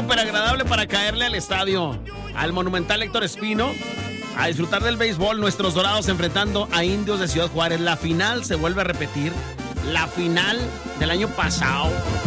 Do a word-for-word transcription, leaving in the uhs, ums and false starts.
súper agradable para caerle al estadio, al Monumental Héctor Espino, a disfrutar del béisbol. Nuestros Dorados enfrentando a Indios de Ciudad Juárez. La final se vuelve a repetir. La final del año pasado.